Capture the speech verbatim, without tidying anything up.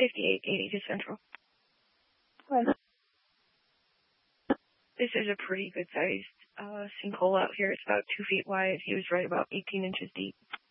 fifty-eight eighty to Central. What? This is a pretty good-sized uh, sinkhole out here. It's about two feet wide. He was right about eighteen inches deep.